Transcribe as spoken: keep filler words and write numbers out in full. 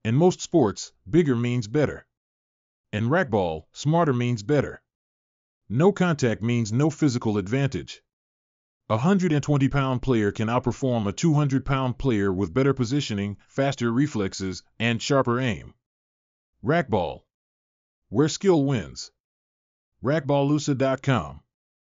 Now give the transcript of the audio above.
In most sports, bigger means better. In racquetball, smarter means better. No contact means no physical advantage. A one hundred twenty pound player can outperform a two hundred pound player with better positioning, faster reflexes, and sharper aim. Racquetball, where skill wins. racquetballusa dot com